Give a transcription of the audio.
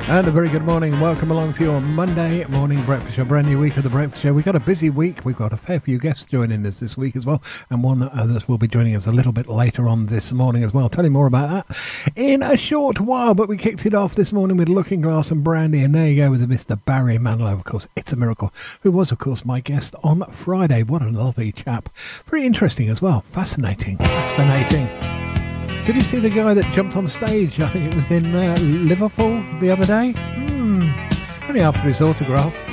And a very good morning. Welcome along to your Monday morning breakfast show. Brand new week of the breakfast show. We've got a busy week. We've got a fair few guests joining us this week as well, and one that will be joining us a little bit later on this morning as well. I'll tell you more about that in a short while, but we kicked it off this morning with Looking Glass and Brandy, and there you go with Mr. Barry Manilow, of course. It's a Miracle, who was, of course, my guest on Friday. What a lovely chap. Very interesting as well. Fascinating. Did you see the guy that jumped on stage? I think it was in Liverpool the other day. Only after his autograph.